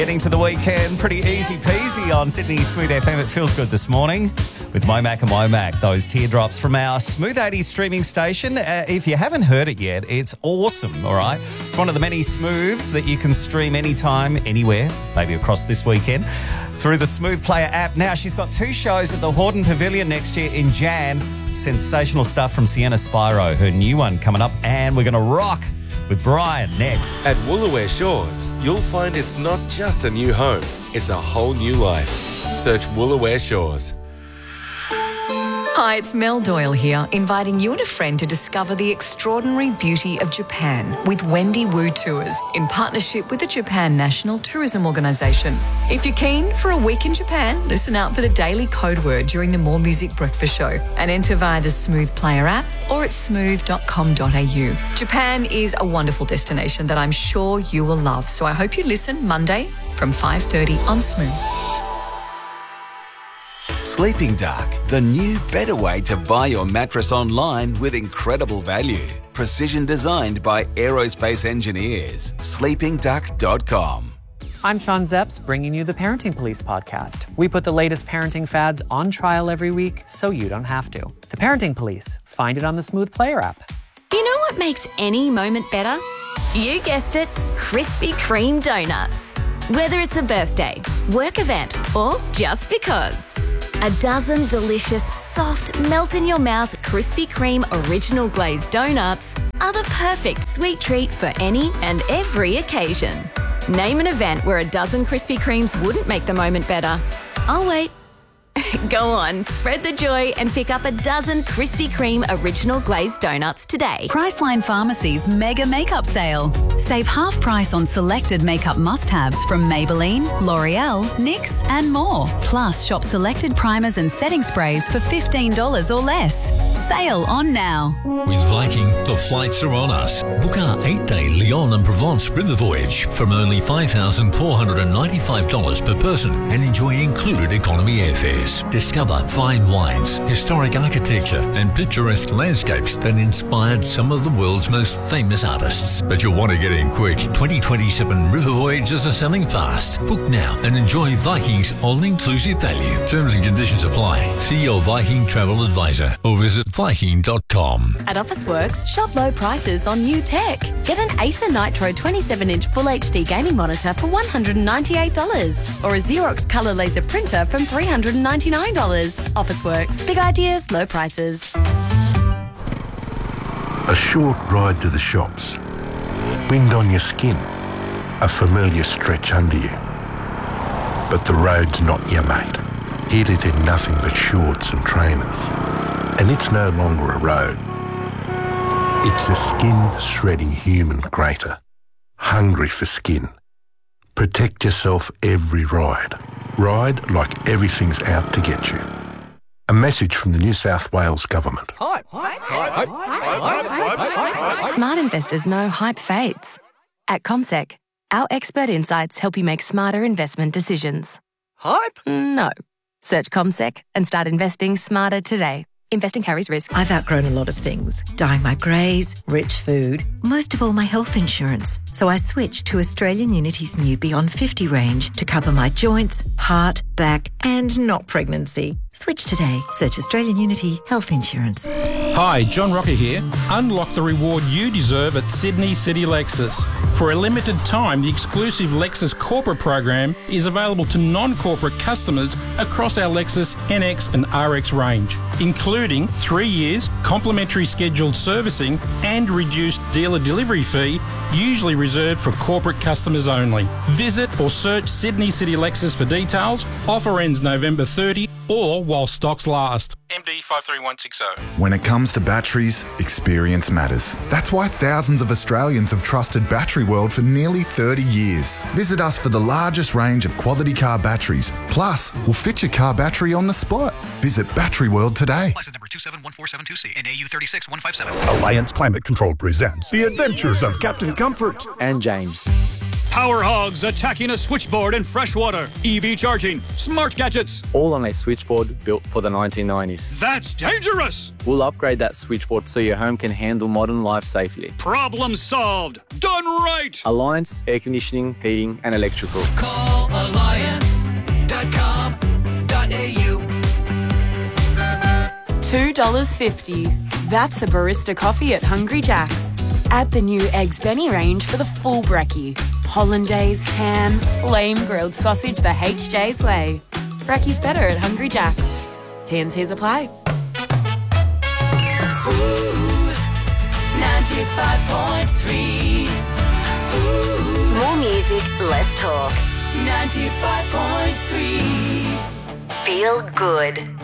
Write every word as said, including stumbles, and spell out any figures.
Getting to the weekend, pretty easy peasy on Sydney Smooth F M. It feels good this morning with Momac and Womack, those teardrops from our Smooth eighties streaming station. Uh, if you haven't heard it yet, it's awesome, all right? It's one of the many Smooths that you can stream anytime, anywhere, maybe across this weekend, through the Smooth Player app. Now, she's got two shows at the Hordern Pavilion next year in Jan. Sensational stuff from Sienna Spiro, her new one coming up, and we're going to rock with Brian next. At Woolooware Shores, you'll find it's not just a new home, it's a whole new life. Search Woolooware Shores. Hi, it's Mel Doyle here, inviting you and a friend to discover the extraordinary beauty of Japan with Wendy Wu Tours in partnership with the Japan National Tourism Organisation. If you're keen for a week in Japan, listen out for the daily code word during the More Music Breakfast Show and enter via the Smooth Player app or at smooth dot com dot a u. Japan is a wonderful destination that I'm sure you will love, so I hope you listen Monday from five thirty on Smooth. Sleeping Dark, the new, better way to buy your mattress online with incredible value. Precision designed by aerospace engineers. sleeping duck dot com. I'm Sean Zepps, bringing you the Parenting Police podcast. We put the latest parenting fads on trial every week so you don't have to. The Parenting Police. Find it on the Smooth Player app. You know what makes any moment better? You guessed it, Krispy Kreme donuts. Whether it's a birthday, work event, or just because. A dozen delicious, soft, melt-in-your-mouth Krispy Kreme original glazed donuts are the perfect sweet treat for any and every occasion. Name an event where a dozen Krispy Kremes wouldn't make the moment better. I'll wait. Go on, spread the joy and pick up a dozen Krispy Kreme original glazed donuts today. Priceline Pharmacy's Mega Makeup Sale. Save half price on selected makeup must-haves from Maybelline, L'Oreal, N Y X and more. Plus, shop selected primers and setting sprays for fifteen dollars or less. Sale on now. With Viking, the flights are on us. Book our eight-day Lyon and Provence river voyage from only five thousand four hundred ninety-five dollars per person and enjoy included economy airfares. Discover fine wines, historic architecture and picturesque landscapes that inspired some of the world's most famous artists. But you'll want to get in quick. twenty twenty-seven river voyages are selling fast. Book now and enjoy Viking's all-inclusive value. Terms and conditions apply. See your Viking travel advisor or visit viking dot com. At Officeworks, shop low prices on new tech. Get an Acer Nitro twenty-seven inch Full H D gaming monitor for one hundred ninety-eight dollars or a Xerox colour laser printer from three hundred ninety-nine dollars. Officeworks. Big ideas, low prices. A short ride to the shops. Wind on your skin. A familiar stretch under you. But the road's not your mate. It is in nothing but shorts and trainers. And it's no longer a road. It's a skin-shredding human grater. Hungry for skin. Protect yourself every ride. Ride like everything's out to get you. A message from the New South Wales Government. Hype. Hype. Hype. Hype. Hype. Smart investors know hype fades. At CommSec, our expert insights help you make smarter investment decisions. Hype? No. Search CommSec and start investing smarter today. Investing carries risk. I've outgrown a lot of things. Dyeing my greys, rich food, most of all my health insurance. So I switched to Australian Unity's new Beyond fifty range to cover my joints, heart, back and not pregnancy. Switch today. Search Australian Unity Health Insurance. Hi, John Rocker here. Unlock the reward you deserve at Sydney City Lexus. For a limited time, the exclusive Lexus Corporate program is available to non-corporate customers across our Lexus N X and R X range, including three years, complimentary scheduled servicing and reduced dealer delivery fee, usually reserved for corporate customers only. Visit or search Sydney City Lexus for details. Offer ends November thirtieth or while stocks last. M D five three one six zero. When it comes to batteries, experience matters. That's why thousands of Australians have trusted Battery World for nearly thirty years. Visit us for the largest range of quality car batteries. Plus, we'll fit your car battery on the spot. Visit Battery World today. License number two seven one four seven two C and A U three six one five seven. Alliance Climate Control presents The Adventures of Captain Comfort and James. Power hogs attacking a switchboard in freshwater. E V charging. Smart gadgets. All on a switchboard built for the nineteen nineties. That's dangerous. We'll upgrade that switchboard so your home can handle modern life safely. Problem solved. Done right. Alliance Air Conditioning, Heating and Electrical. Call two dollars fifty. That's a barista coffee at Hungry Jack's. Add the new Eggs Benny range for the full brekkie. Hollandaise, ham, flame grilled sausage the H J's way. Brekkie's better at Hungry Jack's. T and C's apply. Smooth ninety-five point three. Smooth. More music, less talk. ninety-five point three. Feel good.